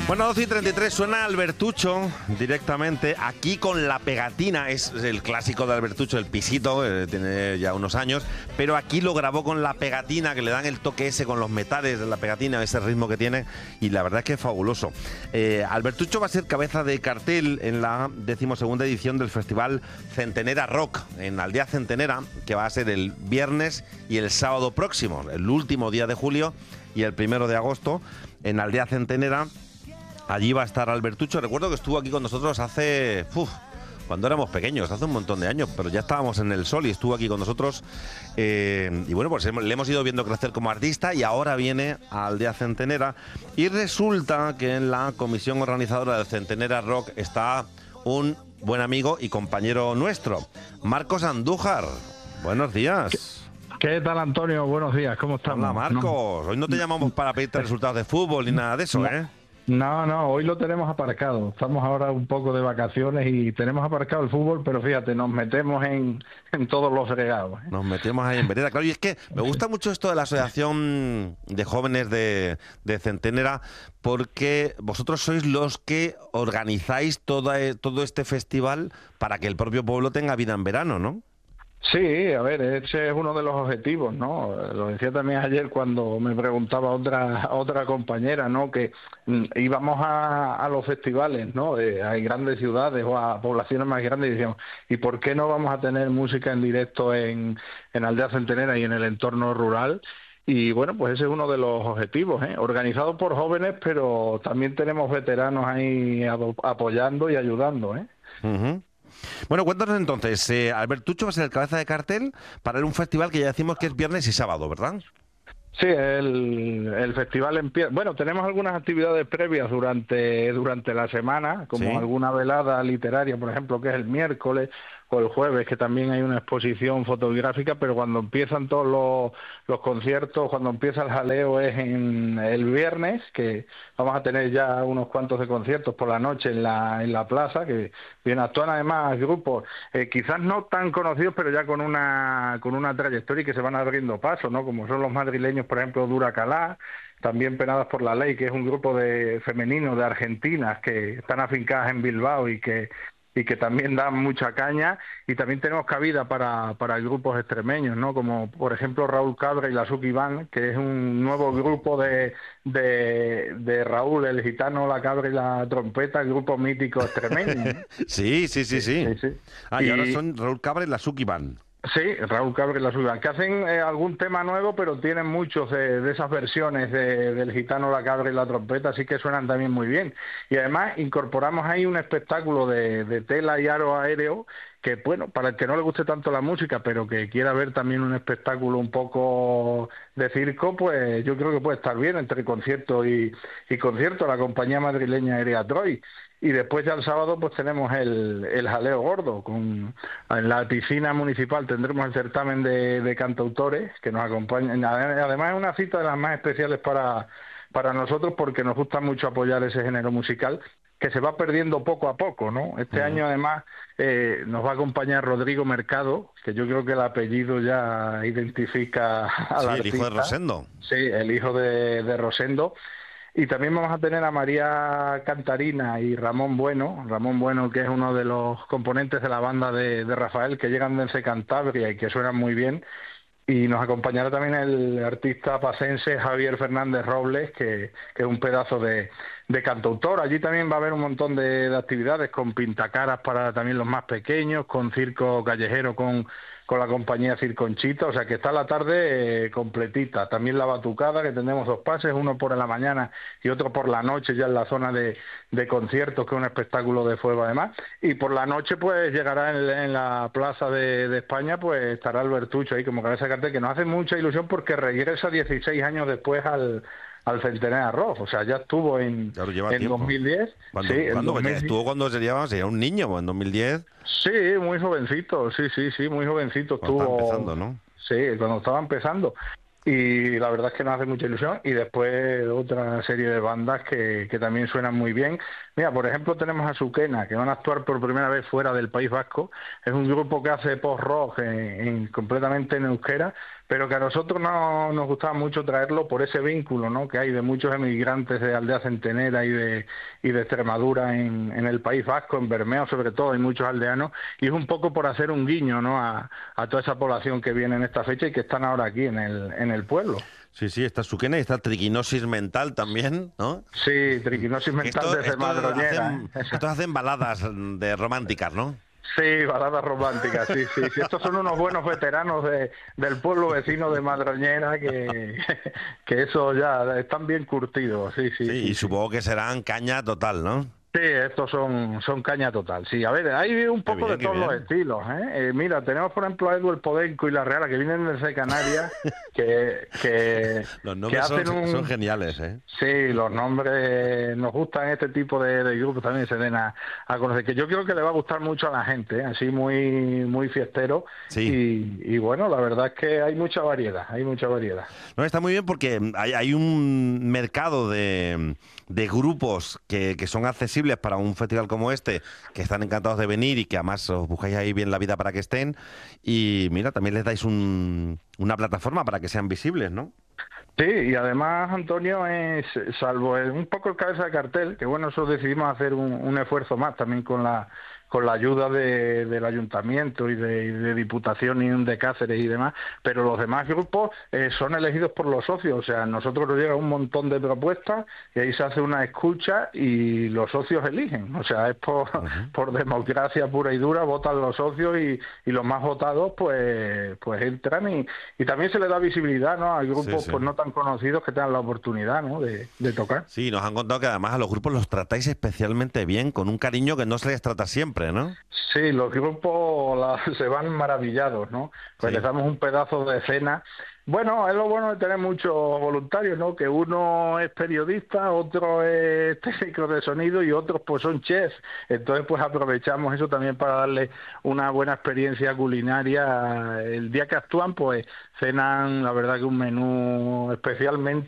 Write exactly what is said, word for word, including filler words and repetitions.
Bueno, doce y treinta y tres suena Albertucho directamente, aquí con La Pegatina, es el clásico de Albertucho, el pisito, eh, tiene ya unos años, pero aquí lo grabó con La Pegatina, que le dan el toque ese con los metales de La Pegatina, ese ritmo que tiene, y la verdad es que es fabuloso. Eh, Albertucho va a ser cabeza de cartel en la decimosegunda edición del Festival Centenera Rock, en Aldea Centenera, que va a ser el viernes y el sábado próximo, el último día de julio y el primero de agosto, en Aldea Centenera. Allí va a estar Albertucho. Recuerdo que estuvo aquí con nosotros hace... Uf, cuando éramos pequeños, hace un montón de años, pero ya estábamos en el sol y estuvo aquí con nosotros. Eh, y bueno, pues hemos, le hemos ido viendo crecer como artista y ahora viene a Aldea Centenera. Y resulta que en la comisión organizadora del Centenera Rock está un buen amigo y compañero nuestro, Marcos Andújar. Buenos días. ¿Qué tal, Antonio? Buenos días, ¿cómo estamos? Hola, Marcos. No. Hoy no te llamamos para pedirte resultados de fútbol ni nada de eso, ¿eh? No, no, hoy lo tenemos aparcado. Estamos ahora un poco de vacaciones y tenemos aparcado el fútbol, pero fíjate, nos metemos en, en todos los fregados, ¿eh? Nos metemos ahí en vereda, claro. Y es que me gusta mucho esto de la Asociación de Jóvenes de, de Centenera, porque vosotros sois los que organizáis toda, todo este festival para que el propio pueblo tenga vida en verano, ¿no? Sí, a ver, ese es uno de los objetivos, ¿no? Lo decía también ayer cuando me preguntaba otra otra compañera, ¿no? Que mm, íbamos a, a los festivales, ¿no? Eh, a grandes ciudades o a poblaciones más grandes y decíamos, ¿y por qué no vamos a tener música en directo en, en Aldea Centenera y en el entorno rural? Y bueno, pues ese es uno de los objetivos, ¿eh? Organizado por jóvenes, pero también tenemos veteranos ahí apoyando y ayudando, ¿eh? Uh-huh. Bueno, cuéntanos entonces, eh, Albertucho va a ser el cabeza de cartel para un festival que ya decimos que es viernes y sábado, ¿verdad? Sí, el, el festival empieza... Bueno, tenemos algunas actividades previas durante durante la semana, como ¿Sí? alguna velada literaria, por ejemplo, que es el miércoles, o el jueves, que también hay una exposición fotográfica, pero cuando empiezan todos los, los conciertos, cuando empieza el jaleo es en el viernes, que vamos a tener ya unos cuantos de conciertos por la noche en la en la plaza, que vienen actúan además grupos, eh, quizás no tan conocidos, pero ya con una con una trayectoria y que se van abriendo paso, ¿no? Como son los madrileños, por ejemplo, Duracalá, también Penadas por la Ley, que es un grupo de femeninos de argentinas que están afincadas en Bilbao y que y que también dan mucha caña, y también tenemos cabida para, para grupos extremeños, ¿no? Como por ejemplo Raúl Cabra y la Suki Band, que es un nuevo grupo de, de, de Raúl, el gitano, la cabra y la trompeta, el grupo mítico extremeño, ¿no? sí, sí, sí, sí. sí, sí. Ah, y, y ahora son Raúl Cabra y la Suki Band. Sí, Raúl Cabra y la Suki Band, que hacen eh, algún tema nuevo, pero tienen muchos de, de esas versiones de, del gitano, la cabra y la trompeta, así que suenan también muy bien. Y además incorporamos ahí un espectáculo de, de tela y aro aéreo, que bueno, para el que no le guste tanto la música, pero que quiera ver también un espectáculo un poco de circo, pues yo creo que puede estar bien entre concierto y, y concierto, la compañía madrileña Aérea Troy. Y después ya el sábado pues tenemos el, el jaleo gordo, con en la piscina municipal tendremos el certamen de, de cantautores que nos acompañan. Además es una cita de las más especiales para, para nosotros, porque nos gusta mucho apoyar ese género musical que se va perdiendo poco a poco, ¿no? Este uh-huh. año además eh, nos va a acompañar Rodrigo Mercado, que yo creo que el apellido ya identifica al sí, artista. el hijo de Rosendo. Sí, el hijo de, de Rosendo. Y también vamos a tener a María Cantarina y Ramón Bueno, Ramón Bueno, que es uno de los componentes de la banda de, de Rafael, que llegan desde Cantabria y que suenan muy bien. Y nos acompañará también el artista pacense Javier Fernández Robles, que, que es un pedazo de, de cantautor. Allí también va a haber un montón de, de actividades, con pintacaras para también los más pequeños, con circo callejero con, con la compañía Circonchita, o sea que está la tarde eh, completita. También la batucada, que tenemos dos pases, uno por la mañana y otro por la noche, ya en la zona de, de conciertos, que es un espectáculo de fuego además. Y por la noche pues llegará en, en la Plaza de, de España, pues estará Albertucho ahí como cabeza de cartel, que nos hace mucha ilusión porque regresa dieciséis años después al al Centenera Rock, o sea, ya estuvo en, claro, lleva en tiempo. dos mil diez. ¿Cuándo, sí, ¿cuándo? en dos mil diez. Estuvo cuando sería, sería un niño, en dos mil diez. Sí, muy jovencito, sí, sí, sí, muy jovencito. Cuando estuvo estaba empezando, ¿no? Sí, cuando estaba empezando. Y la verdad es que nos hace mucha ilusión. Y después otra serie de bandas que, que también suenan muy bien. Mira, por ejemplo, tenemos a Suquena, que van a actuar por primera vez fuera del País Vasco. Es un grupo que hace post-rock en, en, completamente en euskera, pero que a nosotros no, nos gustaba mucho traerlo por ese vínculo, ¿no?, que hay de muchos emigrantes de Aldea Centenera y de, y de Extremadura en, en el País Vasco, en Bermeo sobre todo, hay muchos aldeanos, y es un poco por hacer un guiño, ¿no?, a, a toda esa población que viene en esta fecha y que están ahora aquí en el, en el pueblo. Sí, sí, está Suquena y está triquinosis mental también, ¿no? Sí, triquinosis mental Esto, desde esto Madroñera. hacen, estos hacen baladas de románticas, ¿no? Sí, baladas románticas, sí, sí, sí. Estos son unos buenos veteranos de, del pueblo vecino de Madroñera que, que eso ya están bien curtidos, sí, sí. Sí, sí, y sí. supongo que serán caña total, ¿no? Sí, estos son, son caña total. Sí, a ver, hay un Qué poco bien, de qué todos los bien. estilos, ¿eh? Eh, mira, tenemos por ejemplo a Eduard Podenco y La Reala, que vienen desde Canarias, que, que, Los que nombres son, hacen son un... geniales, ¿eh? Sí, los nombres nos gustan, este tipo de, de grupos también se den a, a conocer, que yo creo que le va a gustar mucho a la gente, ¿eh? Así muy, muy fiestero, Sí. y, y bueno, la verdad es que hay mucha variedad, hay mucha variedad. No, está muy bien porque hay, hay un mercado de, de grupos que, que son accesibles para un festival como este, que están encantados de venir y que además os buscáis ahí bien la vida para que estén. Y mira, también les dais un, una plataforma para que sean visibles, ¿no? Sí, y además, Antonio, es salvo el- un poco el cabeza de cartel, que bueno, eso decidimos hacer un, un esfuerzo más también con la con la ayuda de, del ayuntamiento y de, y de Diputación y de Cáceres y demás, pero los demás grupos eh, son elegidos por los socios, o sea, a nosotros nos llega un montón de propuestas y ahí se hace una escucha y los socios eligen, o sea, es por, Ujú. por democracia pura y dura, votan los socios y, y los más votados pues pues entran y, y también se le da visibilidad, ¿no?, a Sí, grupos sí. pues no tan conocidos que tengan la oportunidad, ¿no?, de, de tocar. Sí, nos han contado que además a los grupos los tratáis especialmente bien, con un cariño que no se les trata siempre, ¿no? Sí, los grupos la- se van maravillados, ¿no? Pues les Sí. damos un pedazo de cena. Bueno, es lo bueno de tener muchos voluntarios, ¿no? Que uno es periodista, otro es técnico de sonido y otros pues son chefs. Entonces pues aprovechamos eso también para darle una buena experiencia culinaria. El día que actúan pues cenan, la verdad que un menú especialmente